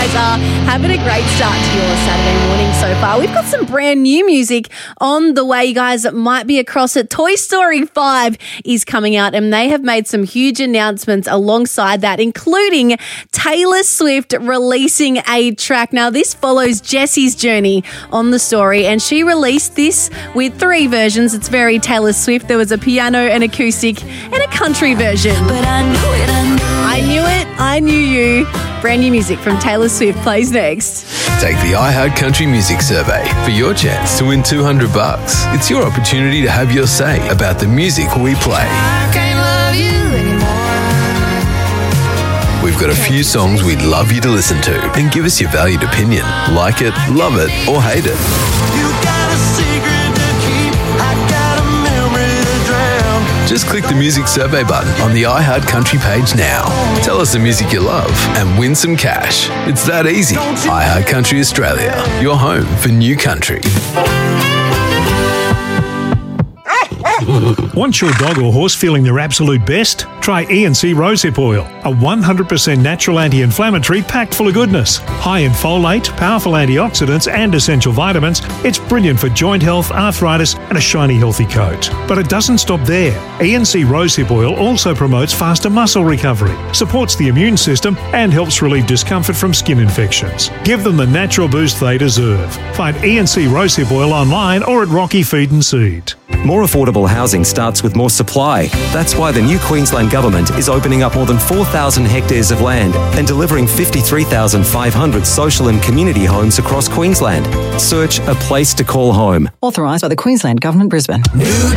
guys are having a great start to your Saturday morning so far. We've got some brand new music on the way, guys, that might be across it. Toy Story 5 is coming out, and they have made some huge announcements alongside that, including Taylor Swift releasing a track. Now, this follows Jessie's journey on the story, and she released this with 3 versions. It's very Taylor Swift. There was a piano, an acoustic, and a country version. But I knew it. I knew it, I knew you. Brand new music from Taylor Swift plays next. Take the iHeart Country Music Survey for your chance to win $200. It's your opportunity to have your say about the music we play. I can't love you anymore. We've got a few songs we'd love you to listen to and give us your valued opinion. Like it, love it, or hate it. You got a secret to keep. I got a memory to drown. Just click the music survey button on the iHeart Country page now. Tell us the music you love and win some cash. It's that easy. iHeart Country Australia, your home for new country. Want your dog or horse feeling their absolute best? Try E&C Rosehip Oil, a 100% natural anti-inflammatory packed full of goodness. High in folate, powerful antioxidants and essential vitamins, it's brilliant for joint health, arthritis and a shiny healthy coat. But it doesn't stop there. E&C Rosehip Oil also promotes faster muscle recovery, supports the immune system and helps relieve discomfort from skin infections. Give them the natural boost they deserve. Find E&C Rosehip Oil online or at Rocky Feed and Seed. More affordable housing starts with more supply. That's why the new Queensland Government is opening up more than 4,000 hectares of land and delivering 53,500 social and community homes across Queensland. Search A Place to Call Home. Authorised by the Queensland Government, Brisbane.